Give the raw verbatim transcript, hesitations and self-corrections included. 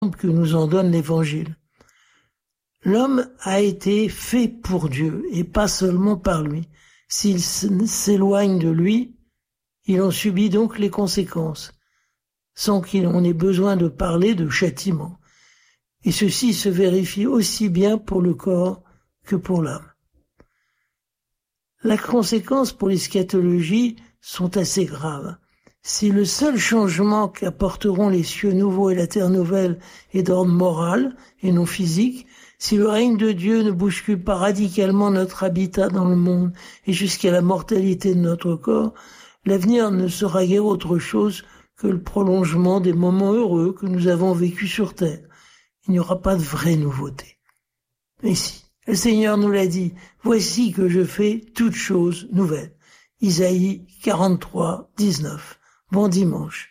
que nous en donne l'Évangile. L'homme a été fait pour Dieu et pas seulement par lui. S'il s'éloigne de lui, il en subit donc les conséquences, sans qu'il en ait besoin de parler de châtiment. Et ceci se vérifie aussi bien pour le corps que pour l'âme. Les conséquences pour l'eschatologie sont assez graves. Si le seul changement qu'apporteront les cieux nouveaux et la terre nouvelle est d'ordre moral et non physique, si le règne de Dieu ne bouscule pas radicalement notre habitat dans le monde et jusqu'à la mortalité de notre corps, l'avenir ne sera guère autre chose que le prolongement des moments heureux que nous avons vécus sur terre. Il n'y aura pas de vraie nouveauté. Mais si, le Seigneur nous l'a dit, voici que je fais toutes choses nouvelles. Isaïe quarante-trois, dix-neuf. Bon dimanche.